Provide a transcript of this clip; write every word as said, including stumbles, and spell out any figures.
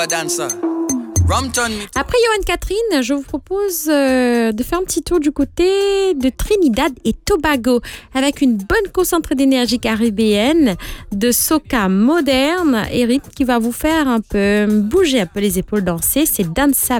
Après Johan Catherine, je vous propose euh, de faire un petit tour du côté de Trinidad et Tobago avec une bonne concentrée d'énergie caribéenne, de soca moderne et rythme qui va vous faire un peu bouger un peu les épaules, danser. C'est Dansa